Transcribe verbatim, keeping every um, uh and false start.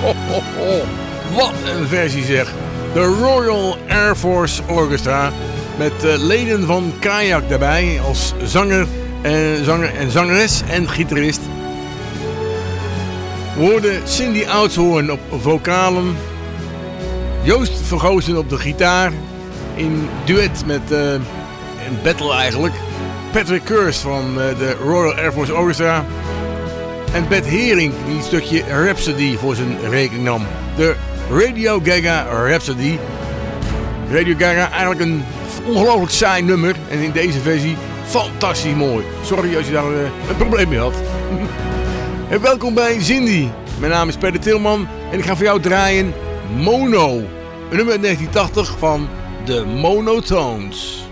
Wat een versie zeg. De Royal Air Force Orchestra. Met uh, leden van Kayak daarbij. Als zanger en, zanger en zangeres en gitarist. We hoorden Cindy Oudshoorn op vocalen. Joost Vergozen op de gitaar. In duet met uh, een battle eigenlijk. Patrick Curse van uh, de Royal Air Force Orchestra. En Bert Hering die een stukje Rhapsody voor zijn rekening nam. De Radio Gaga Rhapsody. Radio Gaga eigenlijk een ongelooflijk saai nummer. En in deze versie fantastisch mooi. Sorry als je daar uh, een probleem mee had. En welkom bij Cindy. Mijn naam is Peter Tilman en ik ga voor jou draaien Mono. Een nummer uit negentien tachtig van de Monotones.